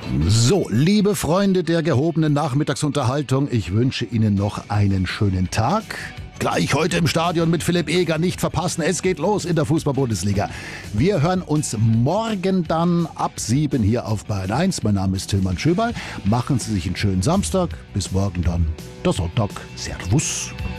So, liebe Freunde der gehobenen Nachmittagsunterhaltung, ich wünsche Ihnen noch einen schönen Tag. Gleich heute im Stadion mit Philipp Eger, nicht verpassen, es geht los in der Fußball-Bundesliga. Wir hören uns morgen dann ab 7 hier auf Bayern 1. Mein Name ist Tilman Schöberl. Machen Sie sich einen schönen Samstag. Bis morgen dann, der Sonntag. Servus.